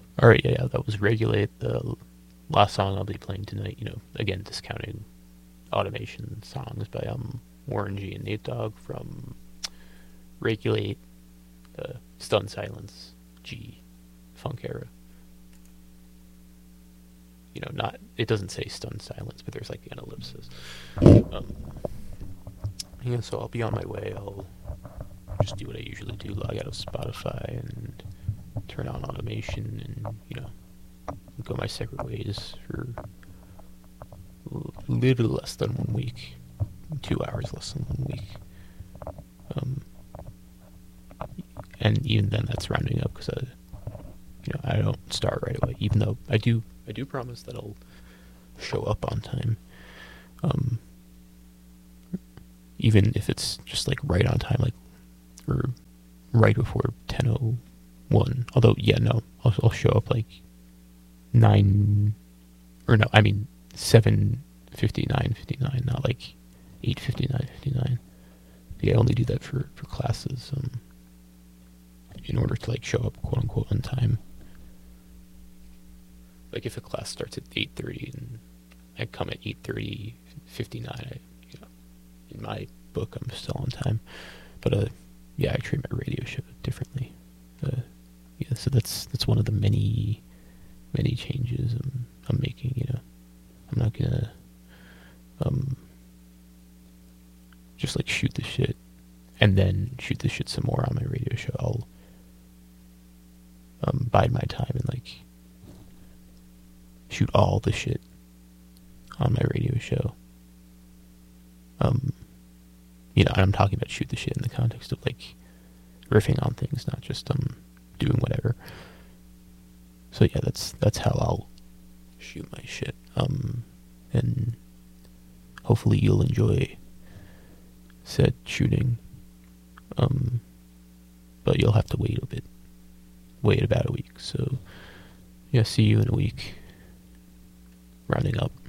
Alright, yeah, that was Regulate, the last song I'll be playing tonight. Again, discounting automation songs by Warren G and Nate Dogg from Regulate, Stun Silence, G, Funk Era. Not, it doesn't say Stun Silence, but there's like an ellipsis. Um, so I'll be on my way. I'll just do what I usually do: log out of Spotify and turn on automation, and go my separate ways for a little less than 1 week, 2 hours less than 1 week. Um, and even then, that's rounding up because I don't start right away. Even though I do promise that I'll show up on time. Um, Even if it's just like right on time, like or right before 10:01. Although, yeah, no, I'll show up like 9, or no, I mean 7:59:59, not like 8:59:59. Yeah, I only do that for classes, in order to like show up quote unquote on time. Like if a class starts at 8:30 and I come at 8:30:59, in my book I'm still on time. But yeah, I treat my radio show differently. Yeah, so that's one of the many changes I'm making. I'm not gonna just like shoot the shit and then shoot the shit some more on my radio show. I'll bide my time and like shoot all the shit on my radio show. And I'm talking about shoot the shit in the context of like riffing on things, not just doing whatever. So yeah, that's how I'll shoot my shit. And hopefully you'll enjoy said shooting. But you'll have to wait about a week. So yeah, see you in a week. Rounding up.